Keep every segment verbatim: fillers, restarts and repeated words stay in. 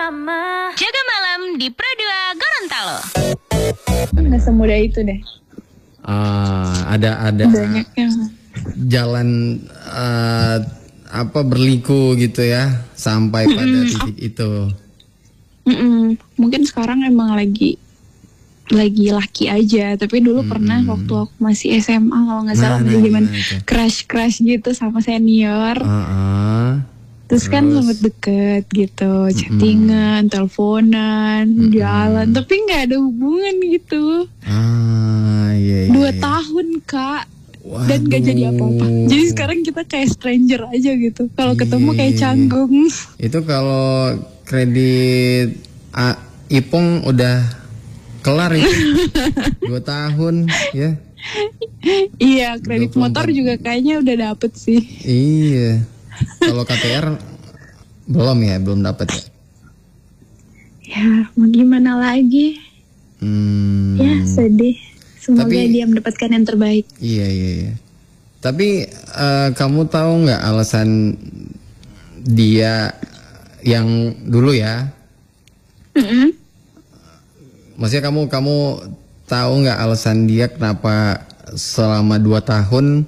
bersama. Jaga malam di Pro dua Gorontalo. Nggak semudah itu deh. Uh, ada ada Banyak yang jalan uh, apa berliku gitu ya sampai pada Mm-mm. titik itu. Mm-mm. Mungkin sekarang emang lagi lagi laki aja, tapi dulu Mm-mm. pernah waktu aku masih S M A kalau nggak salah, Nah, masih nah, zaman gimana itu? crush crush gitu sama senior. Uh-uh. Terus, kan Terus? sempet deket gitu, chattingan, teleponan, Mm-mm. jalan, tapi nggak ada hubungan gitu. Ah, iya, iya, Dua iya. tahun kak, dan gak jadi apa-apa. Waduh. Jadi sekarang kita kayak stranger aja gitu. Kalau ketemu kayak Iya. canggung. Itu kalau kredit A, Ipong udah kelar itu. Dua tahun ya. Iya, kredit dua puluh motor empat. juga kayaknya udah dapet sih. Iya. Kalau K T R belum ya, belum dapat ya. Ya, mau gimana lagi? Hmm. Ya, sedih. Semoga Tapi- dia mendapatkan yang terbaik. Iya iya iya. Tapi eh, kamu tahu nggak alasan dia yang dulu ya? Mm-mm. Maksudnya kamu kamu tahu nggak alasan dia kenapa selama dua tahun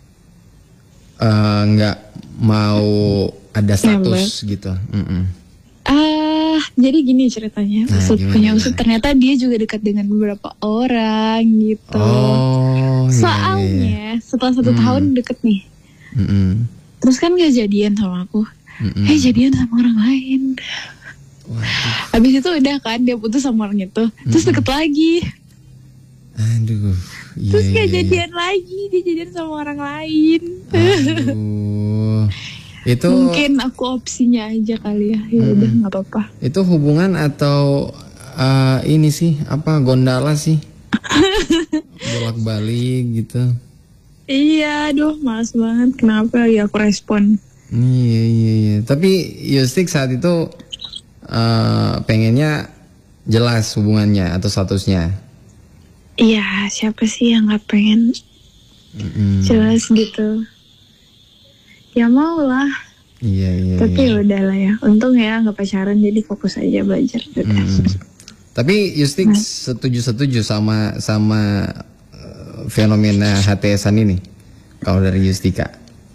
eh, nggak mau ada status gitu? Mm-mm. Ah, jadi gini ceritanya. Nah, Usut gimana, punya usut, gimana? ternyata dia juga dekat dengan beberapa orang gitu. Oh. iya, Soalnya iya. setelah satu Hmm. tahun deket nih, Mm-mm. terus kan gak jadian sama aku. Mm-mm. Eh jadian sama orang lain. Waduh. Habis itu udah kan dia putus sama orang itu, terus Mm-mm. deket lagi. Aduh. Iya, Terus iya, gak iya. jadian lagi, dia jadian sama orang lain. Aduh. Itu Mungkin aku opsinya aja kali ya. Ya udah nggak apa-apa. itu hubungan atau eh, ini sih apa gondala sih? Bolak-balik gitu. Iya, aduh males banget. Kenapa ya aku respon? Iya iya iya. Tapi Yustik saat itu eh, pengennya jelas hubungannya atau statusnya. Iya, siapa sih yang nggak pengen Mm-mm. jelas gitu? Ya mau lah. Iya iya. Tapi iya. ya udahlah ya. Untung ya nggak pacaran, jadi fokus aja belajar. Udah. Mm. Tapi Yustik setuju-setuju sama sama eh, fenomena H T S-an ini. Kalau dari Yustika.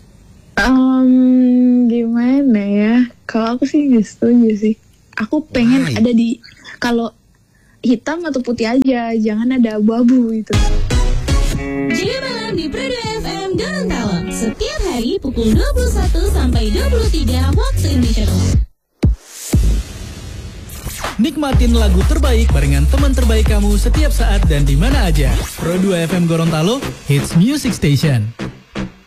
Em, gimana ya? Kalau aku sih nggak setuju sih. Aku pengen Why? ada di kalau hitam atau putih aja, jangan ada abu-abu gitu. Jaga malam di Pro dua F M Gorontalo. Setiap hari pukul dua puluh satu sampai dua puluh tiga waktu Indonesia Tengah. Nikmatin lagu terbaik barengan teman terbaik kamu setiap saat dan di mana aja. Pro dua F M Gorontalo, Hits Music Station.